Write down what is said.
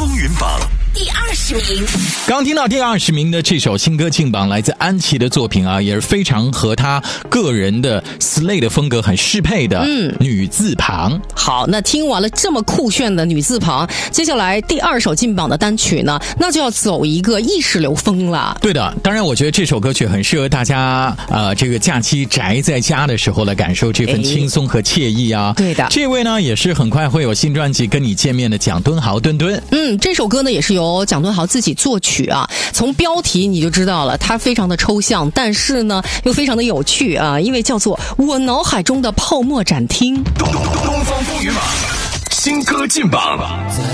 风云榜第20名。 刚听到第20名的这首新歌劲榜，来自安琪的作品啊，也是非常和她个人的 slay 的风格很适配的。女字旁。 好，那听完了这么酷炫的女字旁，接下来第2首劲榜的单曲呢，那就要走一个意识流风了。 对的，当然我觉得这首歌曲很适合大家这个假期宅在家的时候来感受这份轻松和惬意啊。 对的， 这位呢也是很快会有新专辑跟你见面的蒋敦豪墩墩。 这首歌呢也是由蒋敦豪自己作曲啊，从标题你就知道了，它非常的抽象，但是呢又非常的有趣啊，因为叫做我脑海中的泡沫展厅。 东方风云榜新歌劲榜。